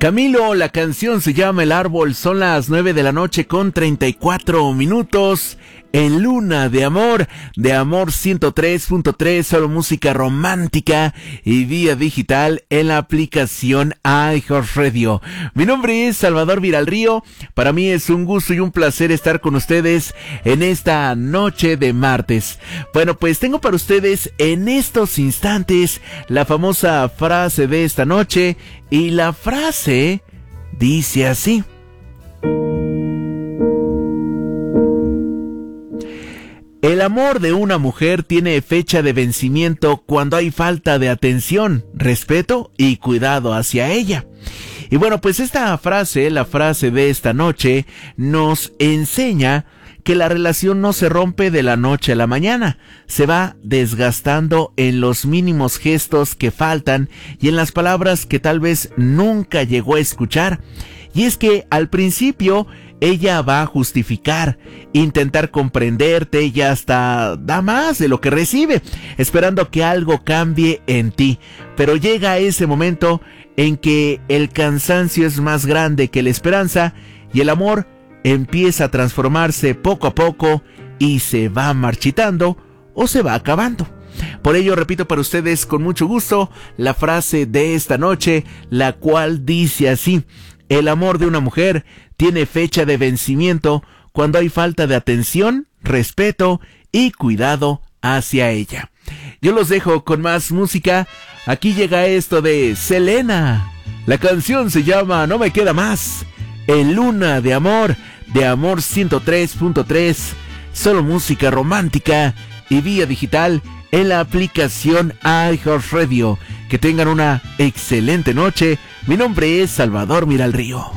Camilo, la canción se llama El Árbol, son las 9 de la noche con 34 minutos. En Luna de Amor 103.3, solo música romántica y vía digital en la aplicación iHeartRadio. Mi nombre es Salvador Viralrío, para mí es un gusto y un placer estar con ustedes en esta noche de martes. Bueno, pues tengo para ustedes en estos instantes la famosa frase de esta noche, y la frase dice así: el amor de una mujer tiene fecha de vencimiento cuando hay falta de atención, respeto y cuidado hacia ella. Y bueno, pues esta frase, la frase de esta noche, nos enseña que la relación no se rompe de la noche a la mañana, se va desgastando en los mínimos gestos que faltan y en las palabras que tal vez nunca llegó a escuchar. Y es que al principio ella va a justificar, intentar comprenderte y hasta da más de lo que recibe, esperando que algo cambie en ti. Pero llega ese momento en que el cansancio es más grande que la esperanza y el amor empieza a transformarse poco a poco y se va marchitando o se va acabando. Por ello repito para ustedes con mucho gusto la frase de esta noche, la cual dice así: el amor de una mujer tiene fecha de vencimiento cuando hay falta de atención, respeto y cuidado hacia ella. Yo los dejo con más música. Aquí llega esto de Selena. La canción se llama No Me Queda Más. En Luna de Amor 103.3, solo música romántica y vía digital en la aplicación iHeartRadio. Que tengan una excelente noche. Mi nombre es Salvador Viralrío.